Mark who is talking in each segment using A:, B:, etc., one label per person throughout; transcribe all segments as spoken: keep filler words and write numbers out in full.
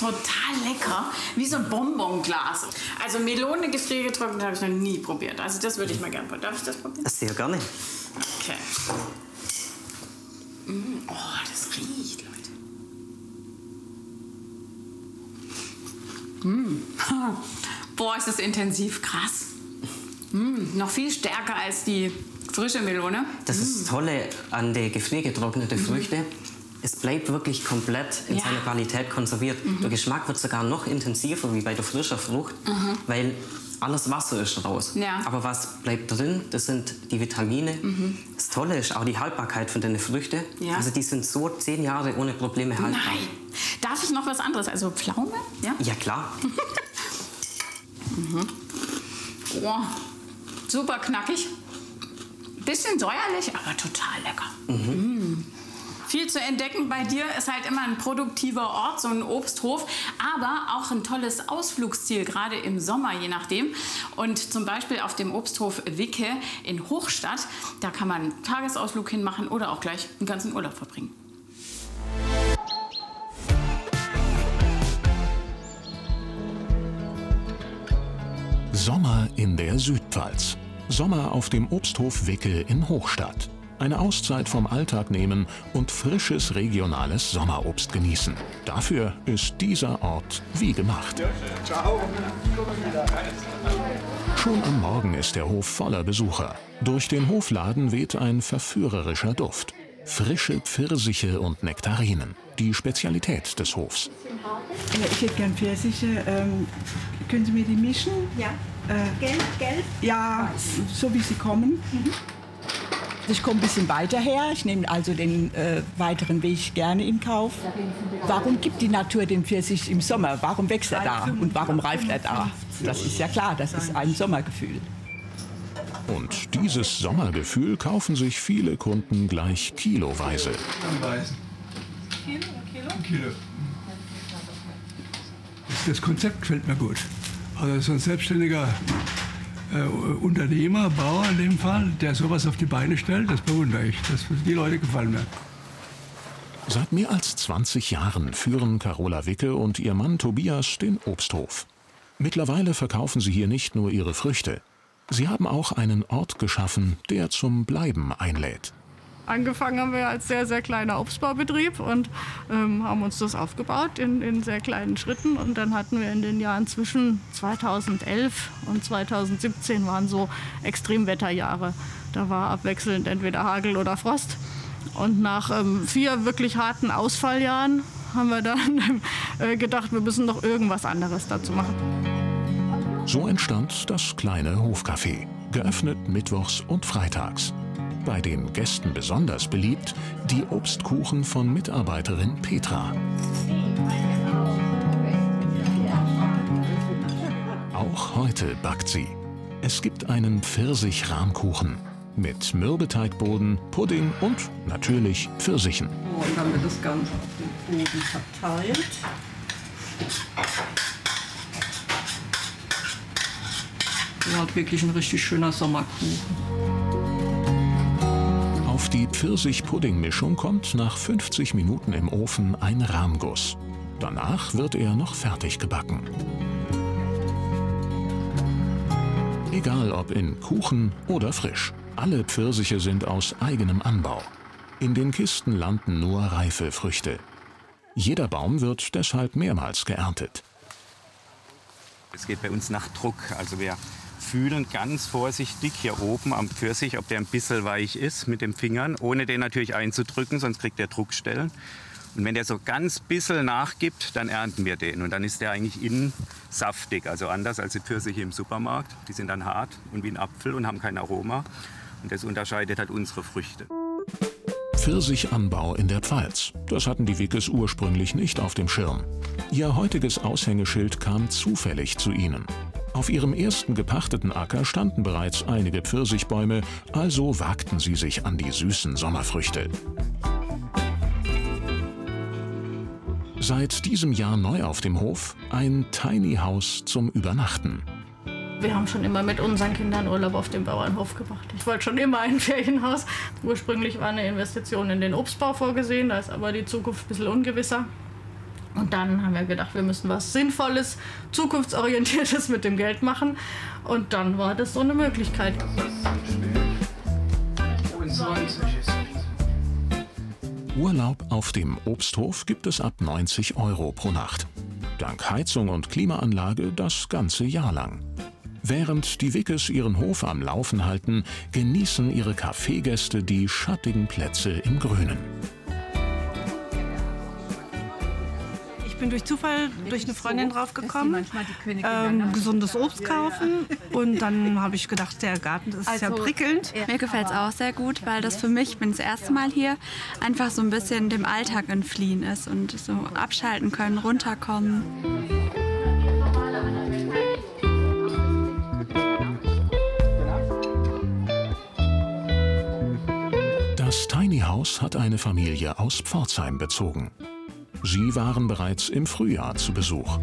A: total lecker, wie so ein Bonbonglas. Also Melone gefriergetrocknet habe ich noch nie probiert. Also das würde ich mal gerne probieren. Darf ich das probieren?
B: Sehr gerne.
A: Okay. Mm, oh, das riecht, Leute. Mm. Boah, ist das intensiv, krass. Mm, noch viel stärker als die frische Melone.
B: Das
A: mm.
B: ist das Tolle an den gefriergetrockneten mhm. Früchten. Es bleibt wirklich komplett in ja. seiner Qualität konserviert. Mhm. Der Geschmack wird sogar noch intensiver wie bei der frischen Frucht, mhm. weil alles Wasser ist raus. Ja. Aber was bleibt drin, das sind die Vitamine. Mhm. Das Tolle ist auch die Haltbarkeit von den Früchten. Ja. Also die sind so zehn Jahre ohne Probleme haltbar.
A: Nein. Darf ich noch was anderes? Also Pflaume? Ja,
B: ja klar.
A: mhm. Oh, super knackig. Bisschen säuerlich, aber total lecker. Mhm. Mm. Viel zu entdecken bei dir ist halt immer ein produktiver Ort, so ein Obsthof, aber auch ein tolles Ausflugsziel, gerade im Sommer, je nachdem. Und zum Beispiel auf dem Obsthof Wicke in Hochstadt, da kann man einen Tagesausflug hinmachen oder auch gleich einen ganzen Urlaub verbringen.
C: Sommer in der Südpfalz. Sommer auf dem Obsthof Wicke in Hochstadt. Eine Auszeit vom Alltag nehmen und frisches regionales Sommerobst genießen. Dafür ist dieser Ort wie gemacht. Schon am Morgen ist der Hof voller Besucher. Durch den Hofladen weht ein verführerischer Duft. Frische Pfirsiche und Nektarinen, die Spezialität des Hofs.
D: Ich hätte gern Pfirsiche. Ähm, können Sie mir die mischen?
E: Ja.
D: Äh,
E: gelb, gelb?
D: Ja, so wie sie kommen. Mhm. Ich komme ein bisschen weiter her. Ich nehme also den äh, weiteren Weg gerne in Kauf. Warum gibt die Natur den Pfirsich im Sommer? Warum wächst er da und warum reift er da? Das ist ja klar, das ist ein Sommergefühl.
C: Und dieses Sommergefühl kaufen sich viele Kunden gleich kiloweise.
F: Kilo? Kilo? Kilo. Das Konzept gefällt mir gut. Also so ein selbstständiger äh, Unternehmer, Bauer in dem Fall, der sowas auf die Beine stellt, das bewundere ich. Das, die Leute gefallen mir.
C: Seit mehr als zwanzig Jahren führen Carola Wicke und ihr Mann Tobias den Obsthof. Mittlerweile verkaufen sie hier nicht nur ihre Früchte. Sie haben auch einen Ort geschaffen, der zum Bleiben einlädt.
G: Angefangen haben wir als sehr, sehr kleiner Obstbaubetrieb und ähm, haben uns das aufgebaut in, in sehr kleinen Schritten. Und dann hatten wir in den Jahren zwischen zweitausendelf und zweitausendsiebzehn waren so Extremwetterjahre. Da war abwechselnd entweder Hagel oder Frost. Und nach ähm, vier wirklich harten Ausfalljahren haben wir dann äh, gedacht, wir müssen noch irgendwas anderes dazu machen.
C: So entstand das kleine Hofcafé, geöffnet mittwochs und freitags. Bei den Gästen besonders beliebt die Obstkuchen von Mitarbeiterin Petra. Auch heute backt sie. Es gibt einen Pfirsich-Rahmkuchen mit Mürbeteigboden, Pudding und natürlich Pfirsichen.
H: Und dann wird das Ganze auf den Boden verteilt. Ja, hat wirklich ein richtig schöner Sommerkuchen.
C: Auf die Pfirsich-Pudding-Mischung kommt nach fünfzig Minuten im Ofen ein Rahmguss. Danach wird er noch fertig gebacken. Egal ob in Kuchen oder frisch, alle Pfirsiche sind aus eigenem Anbau. In den Kisten landen nur reife Früchte. Jeder Baum wird deshalb mehrmals geerntet.
I: Es geht bei uns nach Druck, also wir fühlen ganz vorsichtig hier oben am Pfirsich, ob der ein bisschen weich ist mit den Fingern, ohne den natürlich einzudrücken, sonst kriegt der Druckstellen. Und wenn der so ganz bisschen nachgibt, dann ernten wir den. Und dann ist der eigentlich innen saftig, also anders als die Pfirsiche im Supermarkt. Die sind dann hart und wie ein Apfel und haben kein Aroma. Und das unterscheidet halt unsere Früchte.
C: Pfirsichanbau in der Pfalz. Das hatten die Wickes ursprünglich nicht auf dem Schirm. Ihr heutiges Aushängeschild kam zufällig zu ihnen. Auf ihrem ersten gepachteten Acker standen bereits einige Pfirsichbäume, also wagten sie sich an die süßen Sommerfrüchte. Seit diesem Jahr neu auf dem Hof ein Tiny House zum Übernachten.
G: Wir haben schon immer mit unseren Kindern Urlaub auf dem Bauernhof gemacht. Ich wollte schon immer ein Ferienhaus. Ursprünglich war eine Investition in den Obstbau vorgesehen, da ist aber die Zukunft ein bisschen ungewisser. Und dann haben wir gedacht, wir müssen was Sinnvolles, Zukunftsorientiertes mit dem Geld machen. Und dann war das so eine Möglichkeit.
C: Urlaub auf dem Obsthof gibt es ab neunzig Euro pro Nacht. Dank Heizung und Klimaanlage das ganze Jahr lang. Während die Wickes ihren Hof am Laufen halten, genießen ihre Kaffeegäste die schattigen Plätze im Grünen.
E: Ich bin durch Zufall durch eine Freundin draufgekommen, ähm, gesundes Obst kaufen und dann habe ich gedacht, der Garten ist also, ja prickelnd.
J: Mir gefällt es auch sehr gut, weil das für mich, ich bin das erste Mal hier, einfach so ein bisschen dem Alltag entfliehen ist und so abschalten können, runterkommen.
C: Das Tiny House hat eine Familie aus Pforzheim bezogen. Sie waren bereits im Frühjahr zu Besuch.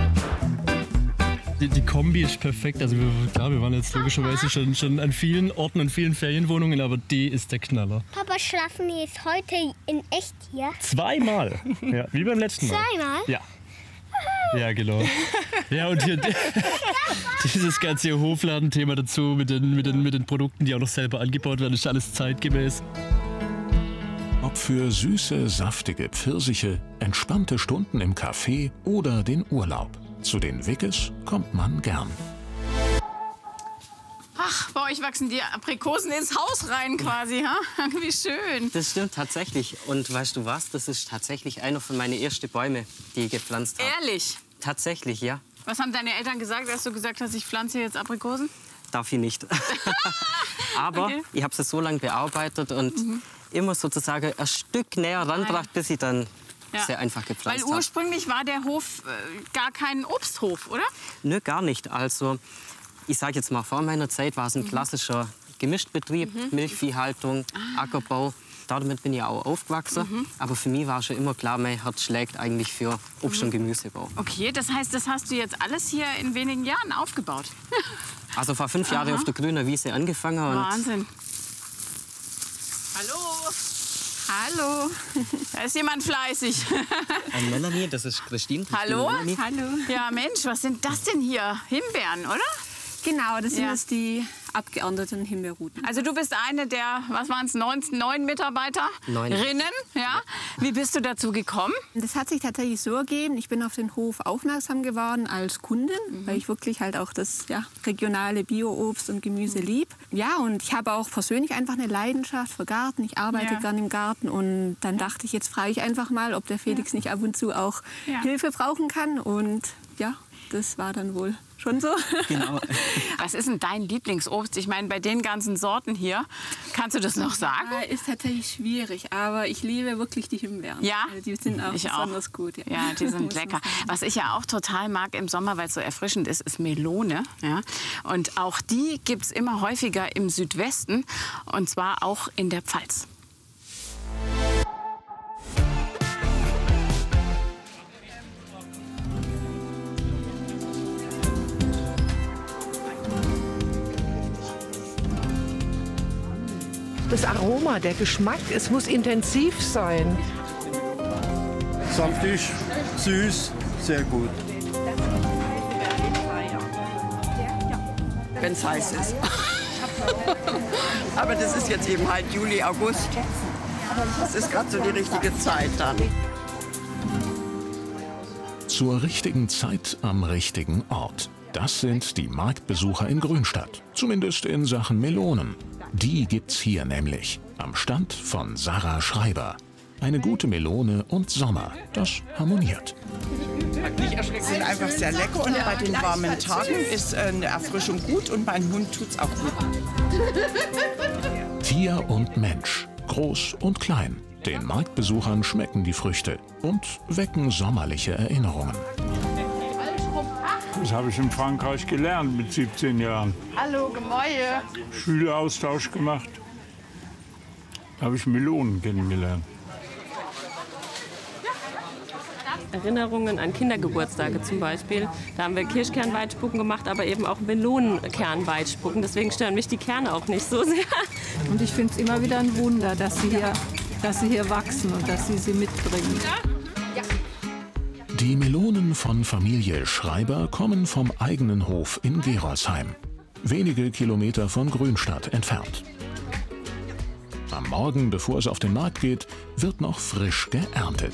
K: Die, die Kombi ist perfekt. Also wir, klar, wir waren jetzt logischerweise schon, schon an vielen Orten und vielen Ferienwohnungen, aber die ist der Knaller.
L: Papa, schlafen wir jetzt heute in echt hier?
K: Zweimal, ja, wie beim letzten Mal.
L: Zweimal?
K: Ja. Ja, genau. Ja, und hier dieses ganze Hofladenthema dazu mit den, mit, den, mit den Produkten, die auch noch selber angebaut werden, ist alles zeitgemäß.
C: Ob für süße, saftige Pfirsiche, entspannte Stunden im Café oder den Urlaub. Zu den Wickes kommt man gern.
A: Ach, bei euch wachsen die Aprikosen ins Haus rein quasi, ha? Wie schön.
B: Das stimmt tatsächlich. Und weißt du was? Das ist tatsächlich einer von meinen ersten Bäumen, die ich gepflanzt habe.
A: Ehrlich?
B: Tatsächlich, ja.
A: Was haben deine Eltern gesagt, als du gesagt hast, ich pflanze jetzt Aprikosen?
B: Darf ich nicht. Aber okay. Ich habe sie so lange bearbeitet und mhm. immer sozusagen ein Stück näher rangebracht, bis ich dann ja. sehr einfach gepflanzt habe.
A: Weil ursprünglich war der Hof äh, gar kein Obsthof, oder?
B: Nö, gar nicht. Also ich sage jetzt mal, vor meiner Zeit war es ein mhm. klassischer Gemischtbetrieb, mhm. Milchviehhaltung, ah. Ackerbau. Damit bin ich auch aufgewachsen. Mhm. Aber für mich war schon immer klar, mein Herz schlägt eigentlich für Obst- und Gemüsebau.
A: Okay, das heißt, das hast du jetzt alles hier in wenigen Jahren aufgebaut?
B: Also vor fünf Jahren auf der grünen Wiese angefangen. Und
A: Wahnsinn. Hallo. Hallo. Da ist jemand fleißig.
B: Und Melanie, das ist Christine.
A: Hallo.
B: Melanie.
A: Hallo. Ja, Mensch, was sind das denn hier? Himbeeren, oder?
M: Genau, das sind
A: Ja.
M: jetzt die abgeernteten Himbeerruten.
A: Also du bist eine der, was waren es, neun, neun Mitarbeiterinnen. Ja. Wie bist du dazu gekommen?
M: Das hat sich tatsächlich so ergeben. Ich bin auf den Hof aufmerksam geworden als Kundin, mhm. weil ich wirklich halt auch das ja, regionale Bio-Obst und Gemüse lieb. Ja, und ich habe auch persönlich einfach eine Leidenschaft für Garten. Ich arbeite
A: Ja.
M: gern im Garten und dann dachte ich, jetzt frage ich einfach mal, ob der Felix nicht ab und zu auch
A: Ja.
M: Hilfe brauchen kann. Und ja, das war dann wohl schon so.
B: Genau.
A: Was ist denn dein Lieblingsobst? Ich meine, bei den ganzen Sorten hier, kannst du das noch sagen?
M: Ja, ist tatsächlich schwierig, aber ich liebe wirklich die Himbeeren.
A: Ja?
M: Also die sind auch
A: Ich
M: besonders
A: auch.
M: gut. Ja,
A: Ja, die sind
M: Muss man
A: lecker.
M: sagen.
A: Was ich ja auch total mag im Sommer, weil es so erfrischend ist, ist Melone. Ja? Und auch die gibt es immer häufiger im Südwesten, und zwar auch in der Pfalz.
N: Das Aroma, der Geschmack, es muss intensiv sein.
O: Saftig, süß, sehr gut.
P: Wenn es heiß ist. Aber das ist jetzt eben halt Juli, August. Das ist gerade so die richtige Zeit dann.
C: Zur richtigen Zeit am richtigen Ort. Das sind die Marktbesucher in Grünstadt. Zumindest in Sachen Melonen. Die gibt's hier nämlich. Am Stand von Sarah Schreiber. Eine gute Melone und Sommer. Das harmoniert.
Q: Sie sind einfach sehr lecker und bei den warmen Tagen ist eine Erfrischung gut und meinem Hund tut's auch gut.
C: Tier und Mensch. Groß und klein. Den Marktbesuchern schmecken die Früchte und wecken sommerliche Erinnerungen.
R: Das habe ich in Frankreich gelernt mit siebzehn Jahren.
A: Hallo, Gemäue.
R: Schüleraustausch gemacht. Da habe ich Melonen kennengelernt.
S: Erinnerungen an Kindergeburtstage zum Beispiel. Da haben wir Kirschkernweitspucken gemacht, aber eben auch Melonenkernweitspucken. Deswegen stören mich die Kerne auch nicht so sehr.
T: Und ich finde es immer wieder ein Wunder, dass sie, hier, dass sie hier wachsen und dass sie sie mitbringen.
C: Die Melonen von Familie Schreiber kommen vom eigenen Hof in Gerolzheim, wenige Kilometer von Grünstadt entfernt. Am Morgen, bevor es auf den Markt geht, wird noch frisch geerntet.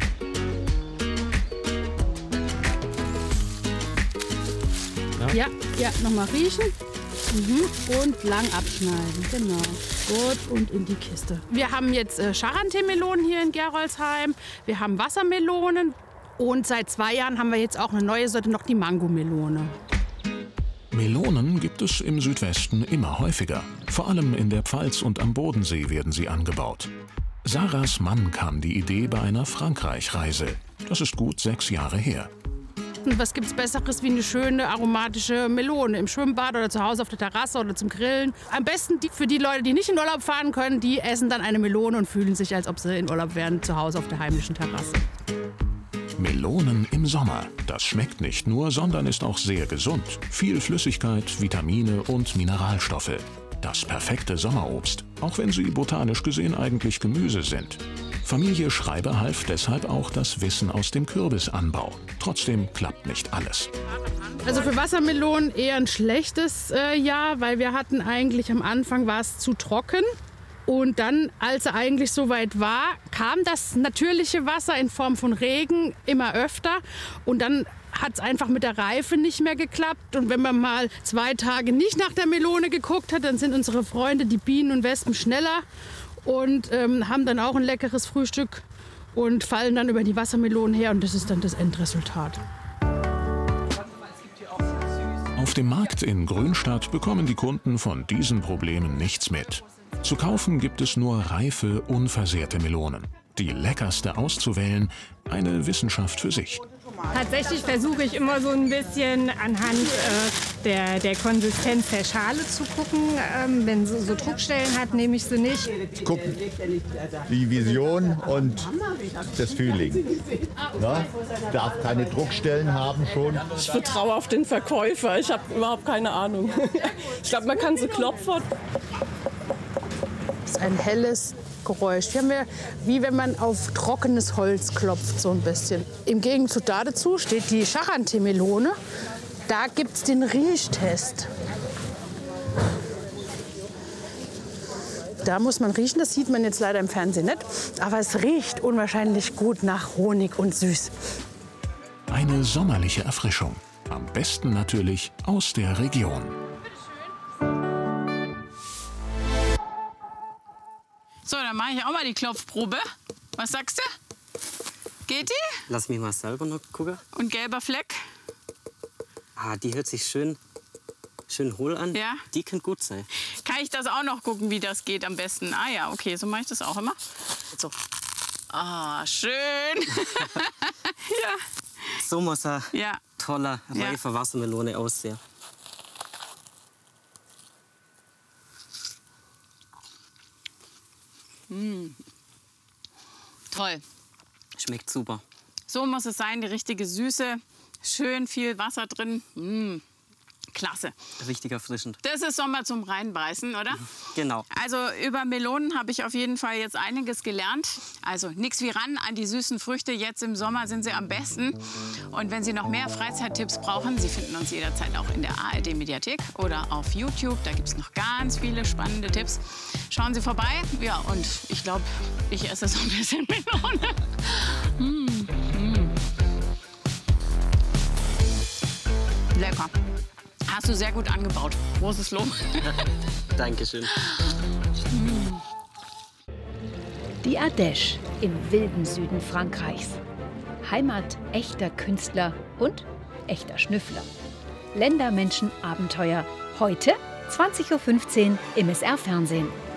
T: Ja, ja, nochmal riechen. Mhm. Und lang abschneiden, genau. Gut, und in die Kiste. Wir haben jetzt äh, Charentais-Melonen hier in Gerolzheim. Wir haben Wassermelonen. Und seit zwei Jahren haben wir jetzt auch eine neue Sorte, noch die Mangomelone.
C: Melonen gibt es im Südwesten immer häufiger. Vor allem in der Pfalz und am Bodensee werden sie angebaut. Sarahs Mann kam die Idee bei einer Frankreich-Reise. Das ist gut sechs Jahre her.
T: Und was gibt's Besseres wie eine schöne aromatische Melone im Schwimmbad oder zu Hause auf der Terrasse oder zum Grillen? Am besten die, für die Leute, die nicht in Urlaub fahren können, die essen dann eine Melone und fühlen sich, als ob sie in Urlaub wären, zu Hause auf der heimischen Terrasse.
C: Melonen im Sommer. Das schmeckt nicht nur, sondern ist auch sehr gesund. Viel Flüssigkeit, Vitamine und Mineralstoffe. Das perfekte Sommerobst, auch wenn sie botanisch gesehen eigentlich Gemüse sind. Familie Schreiber half deshalb auch das Wissen aus dem Kürbisanbau. Trotzdem klappt nicht alles.
T: Also für Wassermelonen eher ein schlechtes äh, Jahr, weil wir hatten eigentlich am Anfang war es zu trocken. Und dann, als er eigentlich soweit war, kam das natürliche Wasser in Form von Regen immer öfter. Und dann hat es einfach mit der Reife nicht mehr geklappt. Und wenn man mal zwei Tage nicht nach der Melone geguckt hat, dann sind unsere Freunde, die Bienen und Wespen, schneller und ähm, haben dann auch ein leckeres Frühstück und fallen dann über die Wassermelonen her. Und das ist dann das Endresultat.
C: Auf dem Markt in Grünstadt bekommen die Kunden von diesen Problemen nichts mit. Zu kaufen gibt es nur reife, unversehrte Melonen. Die leckerste auszuwählen, eine Wissenschaft für sich.
U: Tatsächlich versuche ich immer so ein bisschen anhand äh, der, der Konsistenz der Schale zu gucken. Ähm, wenn sie so Druckstellen hat, nehme ich sie nicht.
O: Gucken, die Vision und das Feeling. Na? Darf keine Druckstellen haben schon.
V: Ich vertraue auf den Verkäufer. Ich habe überhaupt keine Ahnung. Ich glaube, man kann sie klopfen.
T: Das ist ein helles Geräusch. Wir haben ja, wie wenn man auf trockenes Holz klopft, so ein bisschen. Im Gegenzug dazu steht die Charentais-Melone. Da gibt es den Riechtest. Da muss man riechen, das sieht man jetzt leider im Fernsehen nicht. Aber es riecht unwahrscheinlich gut nach Honig und süß.
C: Eine sommerliche Erfrischung. Am besten natürlich aus der Region.
A: So, dann mache ich auch mal die Klopfprobe. Was sagst du? Geht die?
B: Lass mich mal selber noch gucken.
A: Und gelber Fleck?
B: Ah, die hört sich schön, schön hohl an.
A: Ja.
B: Die könnte gut sein.
A: Kann ich das auch noch gucken, wie das geht am besten? Ah ja, okay, so mache ich das auch immer. So. Ah, schön. Ja.
B: So muss er
A: ja.
B: toller, reifer ja. Wassermelone aussehen.
A: Mm. Toll.
B: Schmeckt super.
A: So muss es sein, die richtige Süße. Schön viel Wasser drin. Mm. Klasse.
B: Richtig erfrischend.
A: Das ist Sommer zum Reinbeißen, oder?
B: Genau.
A: Also über Melonen habe ich auf jeden Fall jetzt einiges gelernt. Also nichts wie ran an die süßen Früchte. Jetzt im Sommer sind sie am besten. Und wenn Sie noch mehr Freizeittipps brauchen, Sie finden uns jederzeit auch in der A R D-Mediathek oder auf YouTube. Da gibt es noch ganz viele spannende Tipps. Schauen Sie vorbei. Ja, und ich glaube, ich esse so ein bisschen Melone. Mm, mm. Lecker. Hast du sehr gut angebaut. Großes Lob.
B: Dankeschön.
W: Die Ardèche im wilden Süden Frankreichs. Heimat echter Künstler und echter Schnüffler. Länder, Menschen, Abenteuer. Heute zwanzig Uhr fünfzehn im S R Fernsehen.